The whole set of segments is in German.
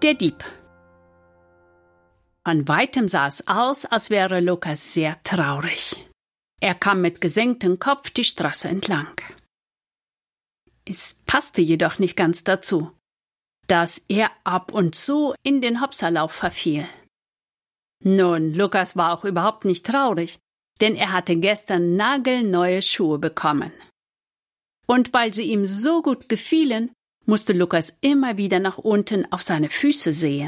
Der Dieb. Von weitem sah es aus, als wäre Lukas sehr traurig. Er kam mit gesenktem Kopf die Straße entlang. Es passte jedoch nicht ganz dazu, dass er ab und zu in den Hopserlauf verfiel. Nun, Lukas war auch überhaupt nicht traurig, denn er hatte gestern nagelneue Schuhe bekommen. Und weil sie ihm so gut gefielen, musste Lukas immer wieder nach unten auf seine Füße sehen.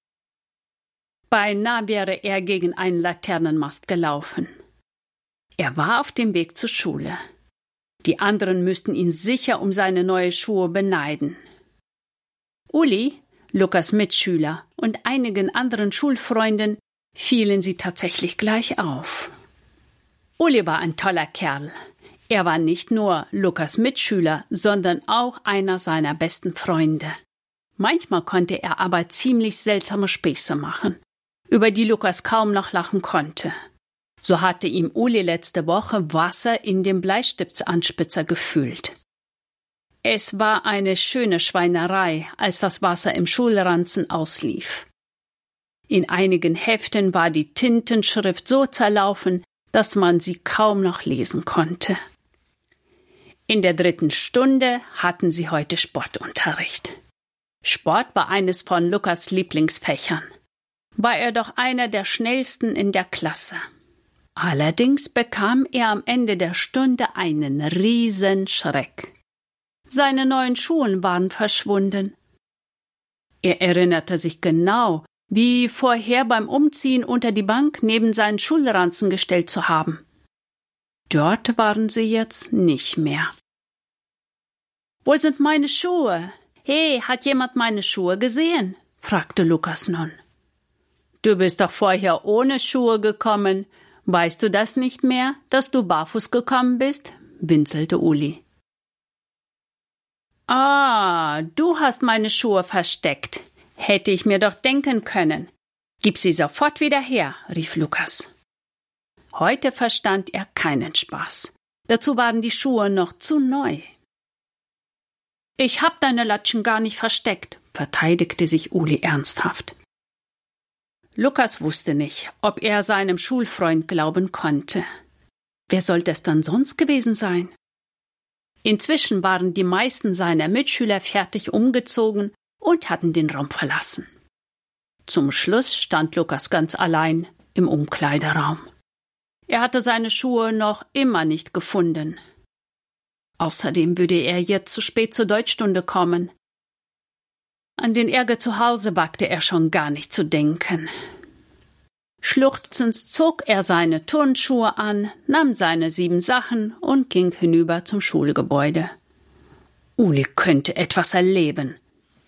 Beinahe wäre er gegen einen Laternenmast gelaufen. Er war auf dem Weg zur Schule. Die anderen müssten ihn sicher um seine neuen Schuhe beneiden. Uli, Lukas Mitschüler und einigen anderen Schulfreunden fielen sie tatsächlich gleich auf. Uli war ein toller Kerl. Er war nicht nur Lukas Mitschüler, sondern auch einer seiner besten Freunde. Manchmal konnte er aber ziemlich seltsame Späße machen, über die Lukas kaum noch lachen konnte. So hatte ihm Uli letzte Woche Wasser in den Bleistiftanspitzer gefüllt. Es war eine schöne Schweinerei, als das Wasser im Schulranzen auslief. In einigen Heften war die Tintenschrift so zerlaufen, dass man sie kaum noch lesen konnte. In der 3. Stunde hatten sie heute Sportunterricht. Sport war eines von Lukas Lieblingsfächern. War er doch einer der schnellsten in der Klasse. Allerdings bekam er am Ende der Stunde einen Riesenschreck. Seine neuen Schuhe waren verschwunden. Er erinnerte sich genau, wie vorher beim Umziehen unter die Bank neben seinen Schulranzen gestellt zu haben. Dort waren sie jetzt nicht mehr. »Wo sind meine Schuhe? Hey, hat jemand meine Schuhe gesehen?« fragte Lukas nun. »Du bist doch vorher ohne Schuhe gekommen. Weißt du das nicht mehr, dass du barfuß gekommen bist?« winselte Uli. »Ah, du hast meine Schuhe versteckt. Hätte ich mir doch denken können. Gib sie sofort wieder her«, rief Lukas. Heute verstand er keinen Spaß. Dazu waren die Schuhe noch zu neu. »Ich hab deine Latschen gar nicht versteckt«, verteidigte sich Uli ernsthaft. Lukas wusste nicht, ob er seinem Schulfreund glauben konnte. Wer sollte es dann sonst gewesen sein? Inzwischen waren die meisten seiner Mitschüler fertig umgezogen und hatten den Raum verlassen. Zum Schluss stand Lukas ganz allein im Umkleideraum. Er hatte seine Schuhe noch immer nicht gefunden. Außerdem würde er jetzt zu spät zur Deutschstunde kommen. An den Ärger zu Hause wagte er schon gar nicht zu denken. Schluchzend zog er seine Turnschuhe an, nahm seine 7 Sachen und ging hinüber zum Schulgebäude. Uli könnte etwas erleben.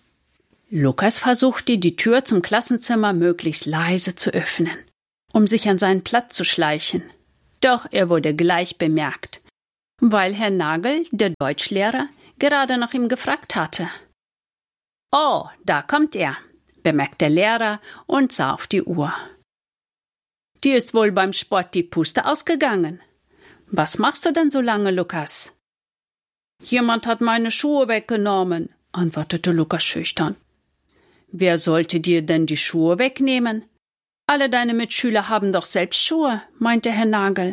Lukas versuchte, die Tür zum Klassenzimmer möglichst leise zu öffnen, um sich an seinen Platz zu schleichen. Doch er wurde gleich bemerkt, weil Herr Nagel, der Deutschlehrer, gerade nach ihm gefragt hatte. »Oh, da kommt er«, bemerkte der Lehrer und sah auf die Uhr. »Dir ist wohl beim Sport die Puste ausgegangen. Was machst du denn so lange, Lukas?« »Jemand hat meine Schuhe weggenommen«, antwortete Lukas schüchtern. »Wer sollte dir denn die Schuhe wegnehmen? Alle deine Mitschüler haben doch selbst Schuhe«, meinte Herr Nagel.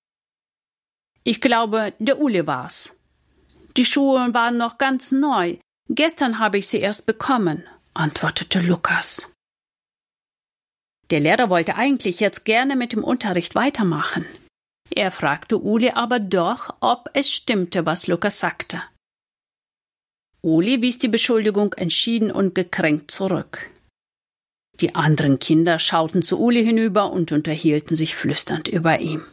»Ich glaube, der Uli war's. Die Schuhe waren noch ganz neu. Gestern habe ich sie erst bekommen«, antwortete Lukas. Der Lehrer wollte eigentlich jetzt gerne mit dem Unterricht weitermachen. Er fragte Uli aber doch, ob es stimmte, was Lukas sagte. Uli wies die Beschuldigung entschieden und gekränkt zurück. Die anderen Kinder schauten zu Uli hinüber und unterhielten sich flüsternd über ihn.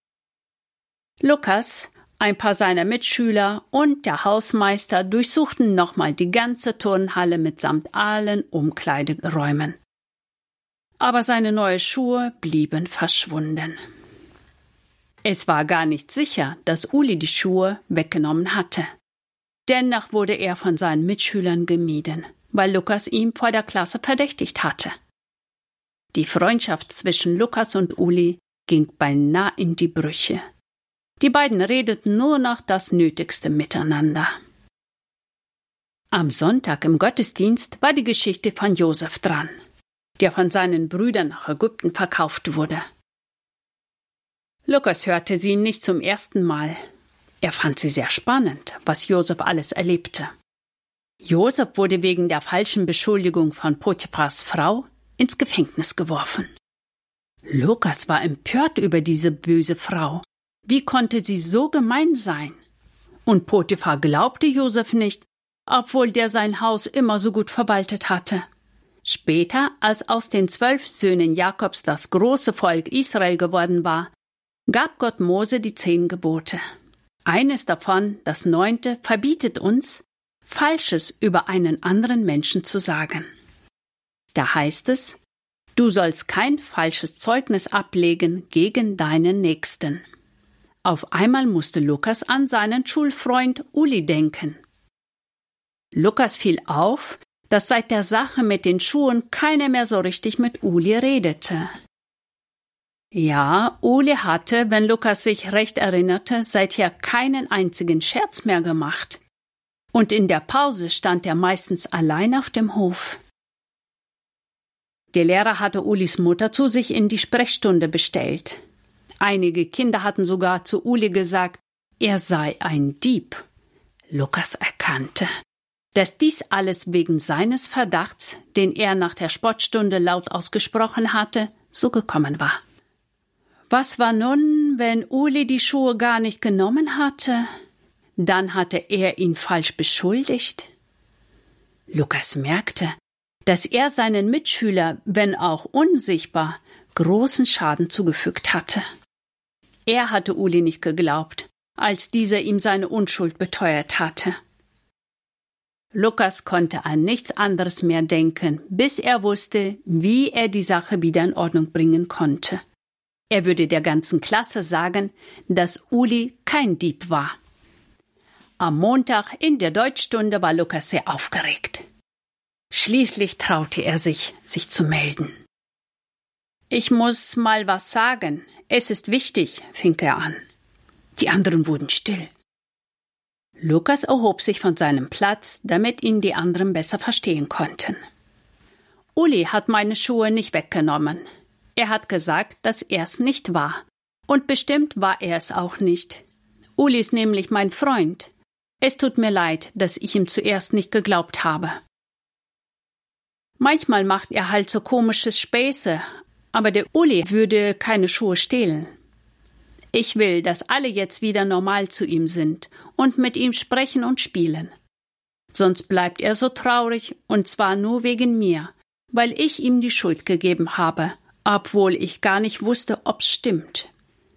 Lukas, ein paar seiner Mitschüler und der Hausmeister durchsuchten nochmal die ganze Turnhalle mitsamt allen Umkleideräumen. Aber seine neuen Schuhe blieben verschwunden. Es war gar nicht sicher, dass Uli die Schuhe weggenommen hatte. Dennoch wurde er von seinen Mitschülern gemieden, weil Lukas ihn vor der Klasse verdächtigt hatte. Die Freundschaft zwischen Lukas und Uli ging beinahe in die Brüche. Die beiden redeten nur noch das Nötigste miteinander. Am Sonntag im Gottesdienst war die Geschichte von Josef dran, der von seinen Brüdern nach Ägypten verkauft wurde. Lukas hörte sie nicht zum ersten Mal. Er fand sie sehr spannend, was Josef alles erlebte. Josef wurde wegen der falschen Beschuldigung von Potiphars Frau ins Gefängnis geworfen. Lukas war empört über diese böse Frau. Wie konnte sie so gemein sein? Und Potiphar glaubte Josef nicht, obwohl der sein Haus immer so gut verwaltet hatte. Später, als aus den 12 Söhnen Jakobs das große Volk Israel geworden war, gab Gott Mose die 10 Gebote. Eines davon, das 9., verbietet uns, Falsches über einen anderen Menschen zu sagen. Da heißt es, du sollst kein falsches Zeugnis ablegen gegen deinen Nächsten. Auf einmal musste Lukas an seinen Schulfreund Uli denken. Lukas fiel auf, dass seit der Sache mit den Schuhen keiner mehr so richtig mit Uli redete. Ja, Uli hatte, wenn Lukas sich recht erinnerte, seither keinen einzigen Scherz mehr gemacht. Und in der Pause stand er meistens allein auf dem Hof. Der Lehrer hatte Ulis Mutter zu sich in die Sprechstunde bestellt. Einige Kinder hatten sogar zu Uli gesagt, er sei ein Dieb. Lukas erkannte, dass dies alles wegen seines Verdachts, den er nach der Spottstunde laut ausgesprochen hatte, so gekommen war. Was war nun, wenn Uli die Schuhe gar nicht genommen hatte? Dann hatte er ihn falsch beschuldigt. Lukas merkte, dass er seinen Mitschüler, wenn auch unsichtbar, großen Schaden zugefügt hatte. Er hatte Uli nicht geglaubt, als dieser ihm seine Unschuld beteuert hatte. Lukas konnte an nichts anderes mehr denken, bis er wusste, wie er die Sache wieder in Ordnung bringen konnte. Er würde der ganzen Klasse sagen, dass Uli kein Dieb war. Am Montag in der Deutschstunde war Lukas sehr aufgeregt. Schließlich traute er sich zu melden. »Ich muss mal was sagen. Es ist wichtig«, fing er an. Die anderen wurden still. Lukas erhob sich von seinem Platz, damit ihn die anderen besser verstehen konnten. »Uli hat meine Schuhe nicht weggenommen. Er hat gesagt, dass er es nicht war. Und bestimmt war er es auch nicht. Uli ist nämlich mein Freund. Es tut mir leid, dass ich ihm zuerst nicht geglaubt habe. Manchmal macht er halt so komische Späße, aber der Uli würde keine Schuhe stehlen. Ich will, dass alle jetzt wieder normal zu ihm sind und mit ihm sprechen und spielen. Sonst bleibt er so traurig, und zwar nur wegen mir, weil ich ihm die Schuld gegeben habe, obwohl ich gar nicht wusste, ob's stimmt.«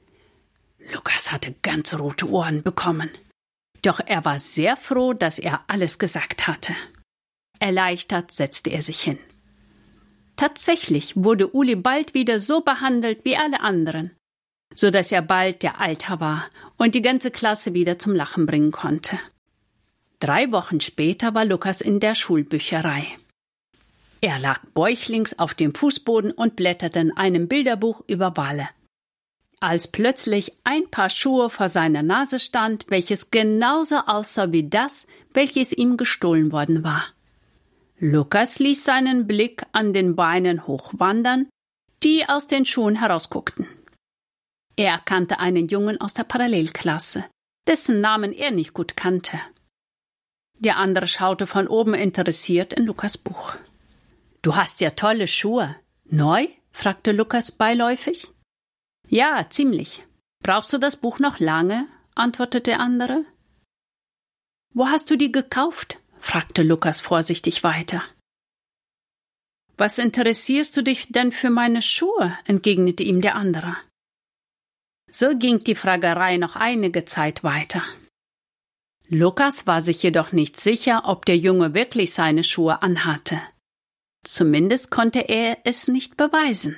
Lukas hatte ganz rote Ohren bekommen. Doch er war sehr froh, dass er alles gesagt hatte. Erleichtert setzte er sich hin. Tatsächlich wurde Uli bald wieder so behandelt wie alle anderen, so dass er bald der Alter war und die ganze Klasse wieder zum Lachen bringen konnte. 3 Wochen später war Lukas in der Schulbücherei. Er lag bäuchlings auf dem Fußboden und blätterte in einem Bilderbuch über Wale. Als plötzlich ein Paar Schuhe vor seiner Nase stand, welches genauso aussah wie das, welches ihm gestohlen worden war. Lukas ließ seinen Blick an den Beinen hochwandern, die aus den Schuhen herausguckten. Er erkannte einen Jungen aus der Parallelklasse, dessen Namen er nicht gut kannte. Der andere schaute von oben interessiert in Lukas Buch. »Du hast ja tolle Schuhe. Neu?« fragte Lukas beiläufig. »Ja, ziemlich. Brauchst du das Buch noch lange?« antwortete der andere. »Wo hast du die gekauft?« fragte Lukas vorsichtig weiter. »Was interessierst du dich denn für meine Schuhe?« entgegnete ihm der andere. So ging die Fragerei noch einige Zeit weiter. Lukas war sich jedoch nicht sicher, ob der Junge wirklich seine Schuhe anhatte. Zumindest konnte er es nicht beweisen.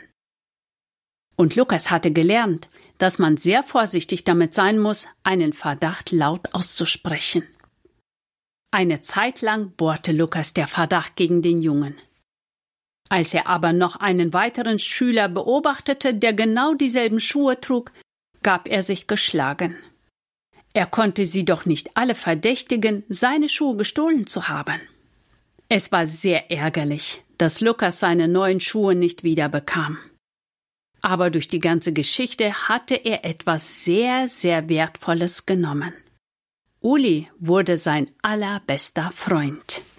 Und Lukas hatte gelernt, dass man sehr vorsichtig damit sein muss, einen Verdacht laut auszusprechen. Eine Zeit lang bohrte Lukas der Verdacht gegen den Jungen. Als er aber noch einen weiteren Schüler beobachtete, der genau dieselben Schuhe trug, gab er sich geschlagen. Er konnte sie doch nicht alle verdächtigen, seine Schuhe gestohlen zu haben. Es war sehr ärgerlich, dass Lukas seine neuen Schuhe nicht wiederbekam. Aber durch die ganze Geschichte hatte er etwas sehr, sehr Wertvolles genommen. Uli wurde sein allerbester Freund.